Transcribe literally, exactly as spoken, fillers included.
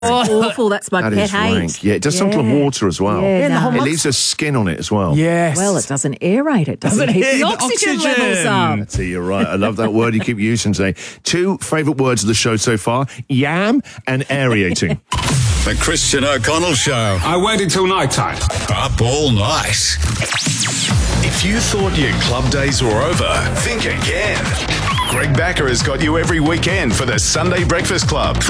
It's awful. That's my That pet is hate. rank. Yeah, it does something to water as well. Yeah, the no. whole It month- leaves a skin on it as well. Yes. Well, it doesn't aerate. It doesn't, Doesn't keep hit the the oxygen, oxygen. levels up. I tell you, right. I love that word you keep using today. Two favourite words of the show so far, yam and aerating. The Christian O'Connell Show. I waited till night time. Up all night. If you thought your club days were over, think again. Greg Backer has got you every weekend for the Sunday Breakfast Club.